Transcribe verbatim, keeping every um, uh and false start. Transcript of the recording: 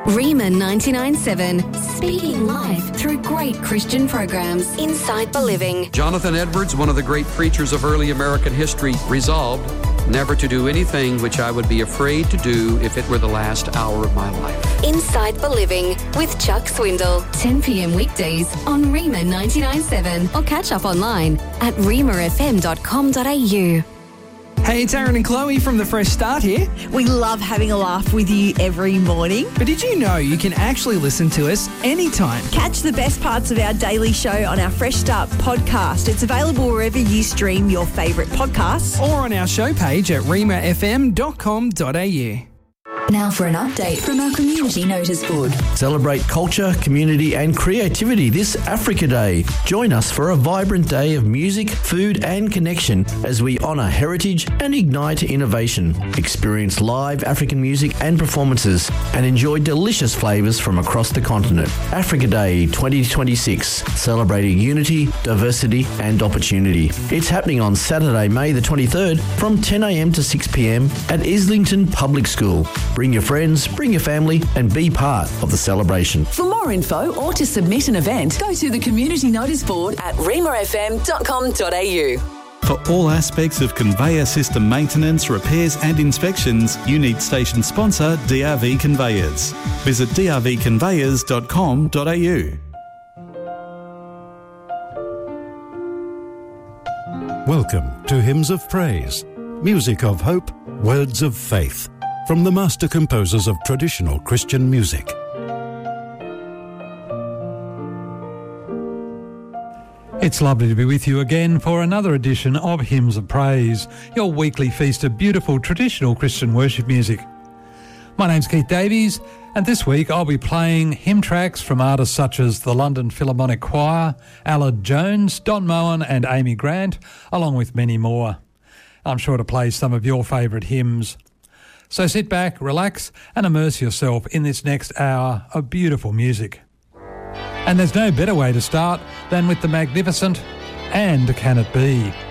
Rima ninety-nine point seven, speaking life through great Christian programs inside Believing. Jonathan Edwards, one of the great preachers of early American history, resolved never to do anything which I would be afraid to do if it were the last hour of my life. Inside Believing with Chuck Swindle, ten p.m. weekdays on Rima ninety-nine point seven, or catch up online at rima f m dot com dot a u. Hey, it's Aaron and Chloe from The Fresh Start here. We love having a laugh with you every morning. But did you know you can actually listen to us anytime? Catch the best parts of our daily show on our Fresh Start podcast. It's available wherever you stream your favourite podcasts. Or on our show page at rima f m dot com dot a u. Now for an update from our community notice board. Celebrate culture, community and creativity this Africa Day. Join us for a vibrant day of music, food and connection as we honour heritage and ignite innovation. Experience live African music and performances and enjoy delicious flavours from across the continent. Africa Day twenty twenty-six, celebrating unity, diversity and opportunity. It's happening on Saturday, May the twenty-third from ten a m to six p m at Islington Public School. Bring your friends, bring your family and be part of the celebration. For more info or to submit an event, go to the community notice board at rima f m dot com dot a u. For all aspects of conveyor system maintenance, repairs and inspections, you need station sponsor D R V Conveyors. Visit d r v conveyors dot com dot a u. Welcome to Hymns of Praise, music of hope, words of faith, from the master composers of traditional Christian music. It's lovely to be with you again for another edition of Hymns of Praise, your weekly feast of beautiful traditional Christian worship music. My name's Keith Davies, and this week I'll be playing hymn tracks from artists such as the London Philharmonic Choir, Allard Jones, Don Moen and Amy Grant, along with many more. I'm sure to play some of your favourite hymns. So sit back, relax and immerse yourself in this next hour of beautiful music. And there's no better way to start than with the magnificent And Can It Be?